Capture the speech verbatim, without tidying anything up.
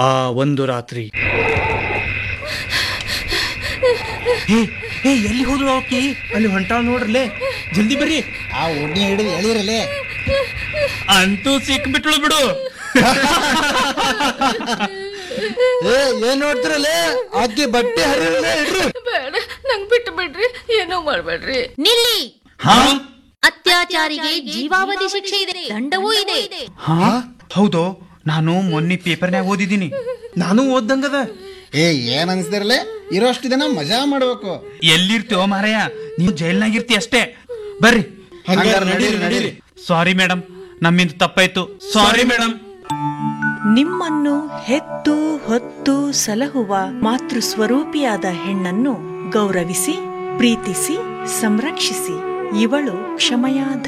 ಆ ಒಂದು ರಾತ್ರಿ. ಎಲ್ಲಿ ಹೋದ್ರು ಅವಕಿ? ಅಲ್ಲಿ ಹೊಂಟಾಳ ನೋಡ್ರಲ್ಲೇ, ಜಲ್ದಿ ಬರ್ರಿ. ಆ ಒಡ್ಡಿ ಹಿಡಿದು ಎಳಿರಲ್ಲೇ. ಅಂತೂ ಸಿಕ್ಬಿಟ್ಳು ಬಿಡು. ಏ ಏನ್ ನೋಡ್ತಿರಲ್ಲೇ, ಆಕಿ ಬಟ್ಟೆ ಹರಿರಲ್ಲೇ ಇಡ್ರಿ. ಬೇಡ, ನಂಗ್ ಬಿಟ್ಟು ಬಿಡ್ರಿ, ಏನೋ ಮಾಡ್ಬೇಡ್ರಿ. ನಿಲ್ಲಿ. ಹಾ, ಅತ್ಯಾಚಾರಿಗೆ ಜೀವಾವಧಿ ಶಿಕ್ಷೆ ಇದೆ, ದಂಡವೂ ಇದೆ. ಹಾ ಹೌದು, ನಾನು ಮೊನ್ನೆ ಪೇಪರ್ನ್ಯಾಗ ಓದಿದ್ದೀನಿ. ನಾನು ಓದ್ದಂಗದ. ಏ ಏನ್ ಅನ್ಸ್ತಿರಲ್ಲೇ, ಇರೋಷ್ಟು ದಿನ ಮಜಾ ಮಾಡ್ಬೇಕು. ಎಲ್ಲಿರ್ತೀವೋ ಮಾರಾಯ, ನೀವು ಜೈಲ್ನಾಗಿರ್ತಿ ಅಷ್ಟೇ. ಬರ್ರಿ. ನಡೀರಿ ನಡೀರಿ. ಸಾರಿ ಮೇಡಮ್, ನಮ್ಮಿಂದ ತಪ್ಪಾಯ್ತು. Sorry madam. ನಿಮ್ಮನ್ನು ಹೆತ್ತು ಹೊತ್ತು ಸಲಹುವ ಮಾತೃ ಸ್ವರೂಪಿಯಾದ ಹೆಣ್ಣನ್ನು ಗೌರವಿಸಿ, ಪ್ರೀತಿಸಿ, ಸಂರಕ್ಷಿಸಿ. ಇವಳು ಕ್ಷಮೆಯ